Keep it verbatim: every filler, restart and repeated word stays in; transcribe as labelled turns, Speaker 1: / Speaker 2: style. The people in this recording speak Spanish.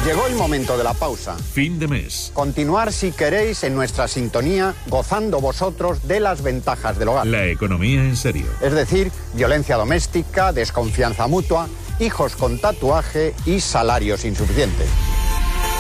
Speaker 1: Llegó el momento de la pausa.
Speaker 2: Fin de mes.
Speaker 1: Continuar, si queréis, en nuestra sintonía, gozando vosotros de las ventajas del hogar.
Speaker 2: La economía en serio.
Speaker 1: Es decir, violencia doméstica, desconfianza mutua, hijos con tatuaje y salarios insuficientes.